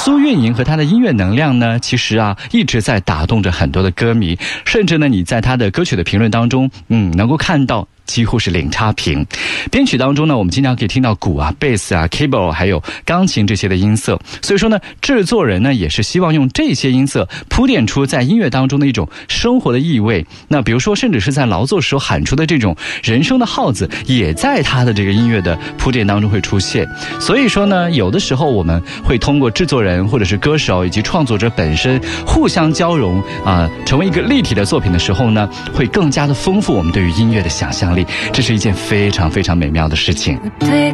苏运莹和她的音乐能量呢，其实一直在打动着很多的歌迷，甚至呢你在她的歌曲的评论当中能够看到几乎是零差评。编曲当中呢，我们经常可以听到鼓贝斯keyboard 还有钢琴这些的音色，所以说呢制作人呢也是希望用这些音色铺垫出在音乐当中的一种生活的意味。那比如说甚至是在劳作时候喊出的这种人声的号子，也在他的这个音乐的铺垫当中会出现。所以说呢，有的时候我们会通过制作人或者是歌手以及创作者本身互相交融成为一个立体的作品的时候呢，会更加的丰富我们对于音乐的想象力，这是一件非常非常美妙的事情。 对